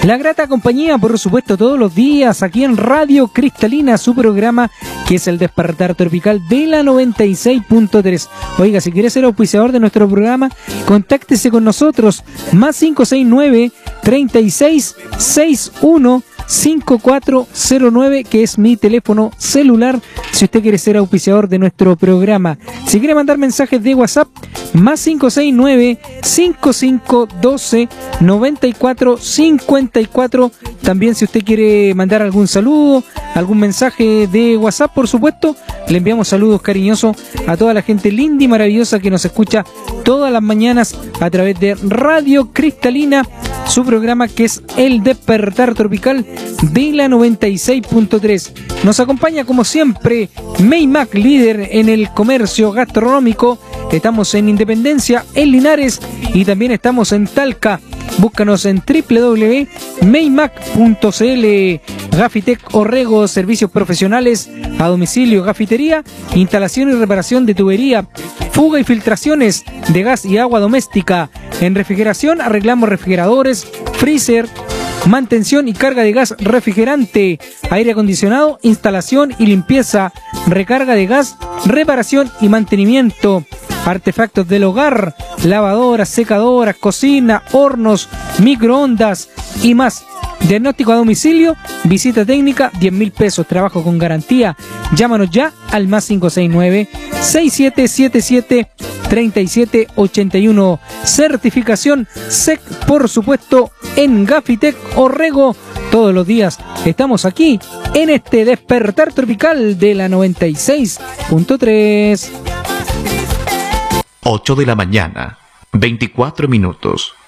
La grata compañía, por supuesto, todos los días aquí en Radio Cristalina, su programa que es el Despertar Tropical de la 96.3. Oiga, si quiere ser auspiciador de nuestro programa, contáctese con nosotros, más 569 3661 5409, que es mi teléfono celular, si usted quiere ser auspiciador de nuestro programa. Si quiere mandar mensajes de WhatsApp, más 569 5512 9454. También si usted quiere mandar algún saludo, algún mensaje de WhatsApp, por supuesto, le enviamos saludos cariñosos a toda la gente linda y maravillosa que nos escucha todas las mañanas a través de Radio Cristalina, su programa que es el Despertar Tropical de la 96.3. Nos acompaña como siempre Maymac, líder en el comercio gastronómico. Estamos en Independencia, en Linares, y también estamos en Talca. Búscanos en www.maymac.cl. Gafitec Orrego, servicios profesionales a domicilio, gafitería, instalación y reparación de tubería, fuga y filtraciones de gas y agua doméstica. En refrigeración arreglamos refrigeradores, freezer, mantención y carga de gas refrigerante, aire acondicionado, instalación y limpieza, recarga de gas, reparación y mantenimiento, artefactos del hogar, lavadoras, secadoras, cocina, hornos, microondas y más. Diagnóstico a domicilio, visita técnica, 10.000 pesos, trabajo con garantía. Llámanos ya al más 569-6777-3781. Certificación SEC, por supuesto, en Gafitec Orrego. Todos los días estamos aquí en este Despertar Tropical de la 96.3. 8 de la mañana, 24 minutos.